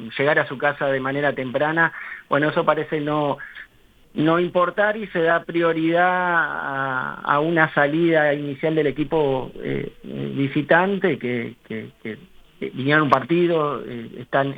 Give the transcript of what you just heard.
llegar a su casa de manera temprana. Bueno, eso parece no importar y se da prioridad a una salida inicial del equipo visitante que vinieron a un partido, están